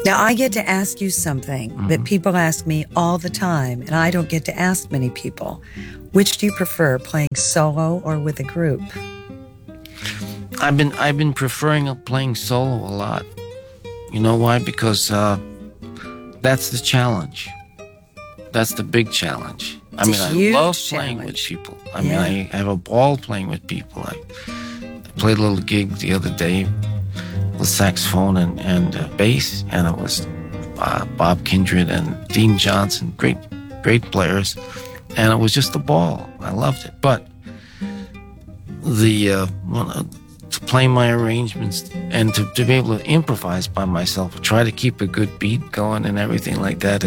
Now, I get to ask you something that people ask me all the time, and I don't get to ask many people. Which do you prefer, playing solo or with a group? I've been preferring playing solo a lot. You know why? Because that's the challenge. That's the big challenge. I love playing with people. I have a ball playing with people. I played a little gig the other day with saxophone and bass, and it was Bob Kindred and Dean Johnson, great players, and it was just a ball. I loved it. But to play my arrangements and to be able to improvise by myself, try to keep a good beat going and everything like that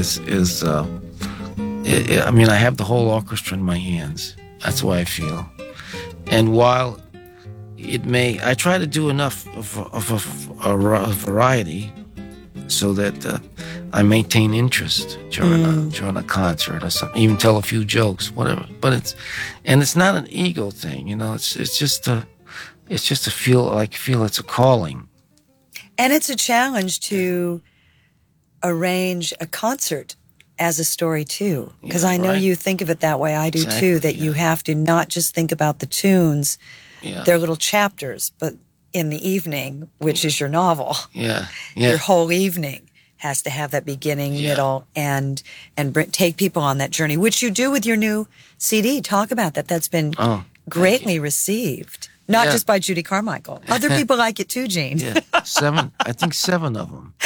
I have the whole orchestra in my hands. That's what I feel. And while I try to do enough of a variety so that I maintain interest during a concert or something, even tell a few jokes, whatever. But it's not an ego thing, it's just a feel it's a calling. And it's a challenge to arrange a concert as a story too, because I know you think of it that way. I do too, that you have to not just think about the tunes, their little chapters, but in the evening, which is your novel, your whole evening has to have that beginning, middle, and take people on that journey, which you do with your new CD. Talk about that. That's been greatly received. Not just by Judy Carmichael. Other people like it too, Gene. I think 7 of them.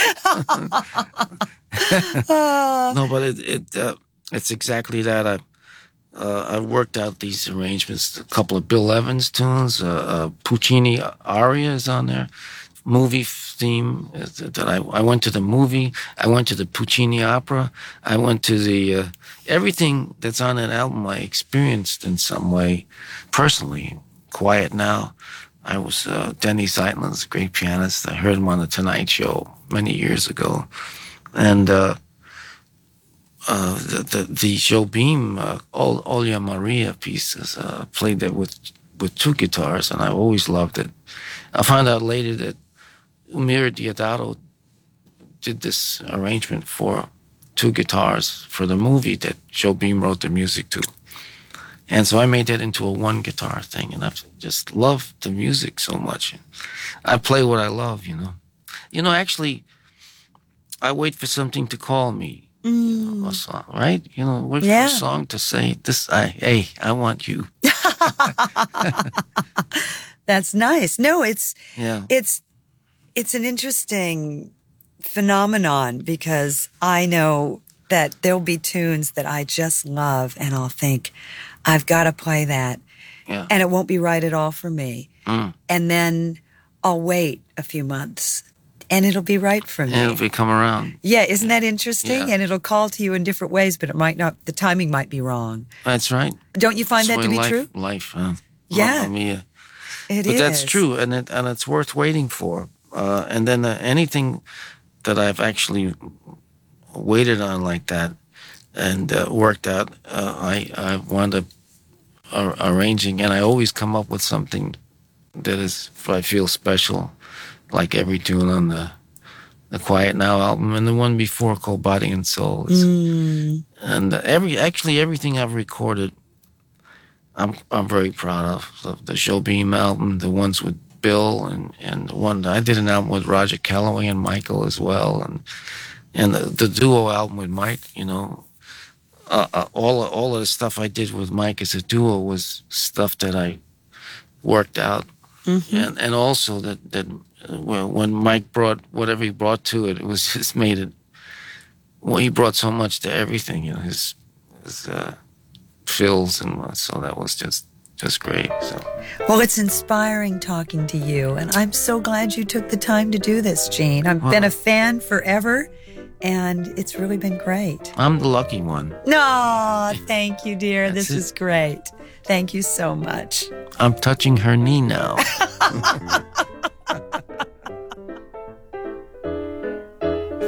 No, but it's exactly that. I worked out these arrangements. A couple of Bill Evans tunes, Puccini aria is on there. Movie theme that I went to the movie. I went to the Puccini opera. I went to the everything that's on that album. I experienced in some way personally. Quiet Now. I was Denny Zeitlin's a great pianist. I heard him on the Tonight Show many years ago, and the Jobim Olia Maria pieces played that with 2 guitars, and I always loved it. I found out later that Umir Deodato did this arrangement for 2 guitars for the movie that Jobim wrote the music to. And so I made that into a 1 guitar thing, and I've just loved the music so much. I play what I love, Actually, I wait for something to call me, a song, right? Wait for a song to say, I want you. That's nice. No, it's an interesting phenomenon, because I know that there'll be tunes that I just love, and I'll think, I've got to play that. And it won't be right at all for me. And then I'll wait a few months, and it'll be right for me. And it'll come around. Yeah, isn't that interesting? Yeah. And it'll call to you in different ways, but it might not, the timing might be wrong. That's right. Don't you find that to be true? Life, yeah. It is. But that's true, and it's worth waiting for. And then anything that I've actually waited on like that and worked out, I wound up arranging, and I always come up with something that I feel special, like every tune on the Quiet Now album and the one before called Body and Soul. And everything I've recorded, I'm very proud of. The Jobim album, the ones with Bill, and the one I did an album with Roger Calloway and Michael as well, and the duo album with Mike. All of the stuff I did with Mike as a duo was stuff that I worked out, and also that when Mike brought whatever he brought to it, it was just made it. Well, he brought so much to everything, his fills, and so that was just great. So. Well, it's inspiring talking to you, and I'm so glad you took the time to do this, Gene. I've been a fan forever, and it's really been great. I'm the lucky one. No, thank you, dear. This is great. Thank you so much. I'm touching her knee now.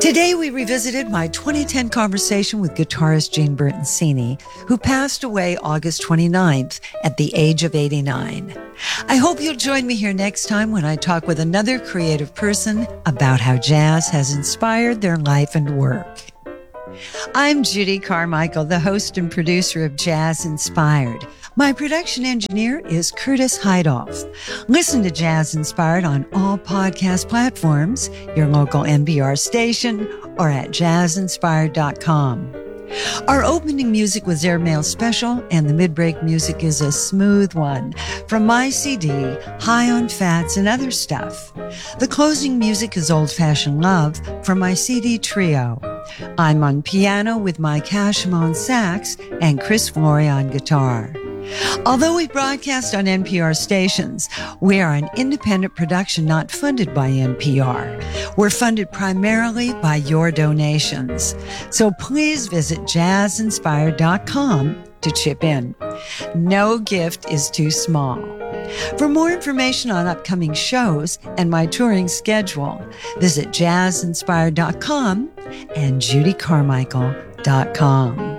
Today, we revisited my 2010 conversation with guitarist Gene Bertoncini, who passed away August 29th at the age of 89. I hope you'll join me here next time when I talk with another creative person about how jazz has inspired their life and work. I'm Judy Carmichael, the host and producer of Jazz Inspired. My production engineer is Curtis Heidoff. Listen to Jazz Inspired on all podcast platforms, your local NPR station, or at jazzinspired.com. Our opening music was Airmail Special, and the mid-break music is a smooth one from my CD, High on Fats and Other Stuff. The closing music is Old Fashioned Love from my CD Trio. I'm on piano with Mike Hashem on sax and Chris Flory on guitar. Although we broadcast on NPR stations, we are an independent production not funded by NPR. We're funded primarily by your donations. So please visit jazzinspired.com to chip in. No gift is too small. For more information on upcoming shows and my touring schedule, visit jazzinspired.com and judycarmichael.com.